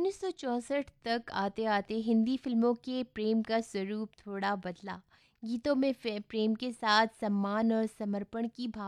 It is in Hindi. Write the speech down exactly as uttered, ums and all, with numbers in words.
उन्नीस सौ चौसठ तक आते-आते हिंदी फ़िल्मों के प्रेम का स्वरूप थोड़ा बदला। गीतों में फ़े प्रेम के साथ सम्मान और समर्पण की भावना